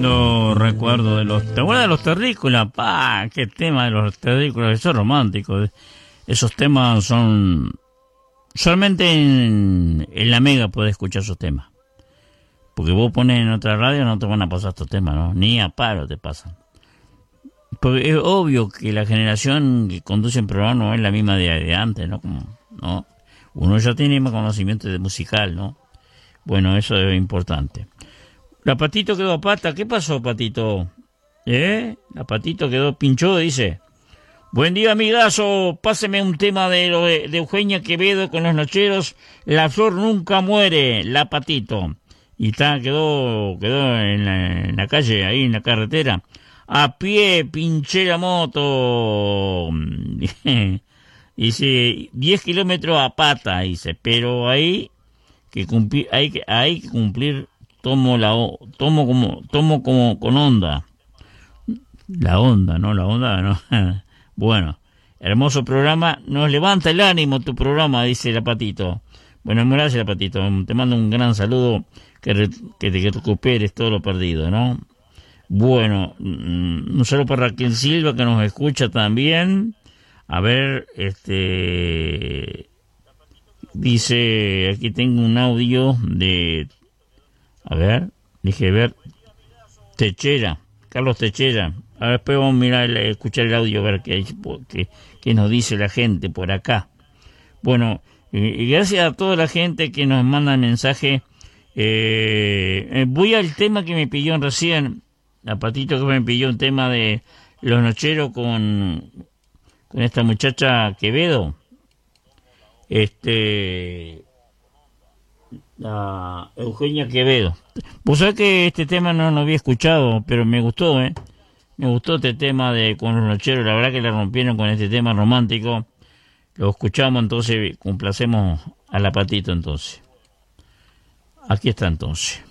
No recuerdo de los... ¿Te acuerdas de los terrícolas? ¡Pah! ¡Qué tema de los terrícolas! Eso es romántico. Esos temas son... Solamente en la Mega podés escuchar esos temas. Porque vos pones en otra radio, no te van a pasar estos temas, ¿no? Ni a paro te pasan. Porque es obvio que la generación que conduce el programa no es la misma de antes, ¿no? ¿No? Uno ya tiene más conocimiento de musical, ¿no? Bueno, eso es importante. La Patito quedó a pata. ¿Qué pasó, Patito? La Patito quedó pinchó, dice. Buen día, amigazo. Páseme un tema de Eugenia Quevedo con los Nocheros. La flor nunca muere, la Patito. Y quedó en la calle, ahí en la carretera. A pie, pinché la moto. Dice, 10 kilómetros a pata, dice. Pero hay que cumplir, tomo como con onda. La onda, no. Bueno, hermoso programa. Nos levanta el ánimo tu programa, dice la Patito. Bueno, gracias, la Patito. Te mando un gran saludo. Que te recuperes todo lo perdido, ¿no? Bueno, un saludo para Raquel Silva, que nos escucha también. A ver, dice, aquí tengo un audio de... A ver, Techera, Carlos Techera. A ver, después vamos a escuchar el audio, a ver qué nos dice la gente por acá. Bueno, y gracias a toda la gente que nos manda mensaje. Voy al tema que me pidió recién, la Patito, que me pidió un tema de Los Nocheros con esta muchacha Quevedo. La Eugenia Quevedo. Vos sabés que este tema no lo había escuchado, pero me gustó, Me gustó este tema con Los Nocheros. La verdad que la rompieron con este tema romántico. Lo escuchamos, entonces complacemos a la Patito, entonces. Aquí está, entonces.